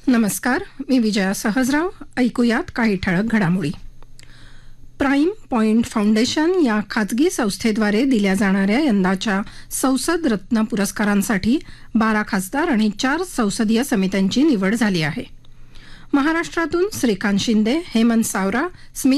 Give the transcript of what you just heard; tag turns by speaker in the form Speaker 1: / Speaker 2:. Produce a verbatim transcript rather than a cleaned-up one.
Speaker 1: नमस्कार, मी विजया सहजराव. ऐकूयात काही ठळक घडामोडी. प्राईम पॉइंट फाउंडेशन या खाजगी संस्थेद्वारे दिल्या जाणाऱ्या यंदाच्या संसद रत्न पुरस्कारांसाठी बारा खासदार आणि चार संसदीय समित्यांची निवड झाली आहे. महाराष्ट्रातून श्रीकांत शिंदे, हेमंत सावरा, स्मिता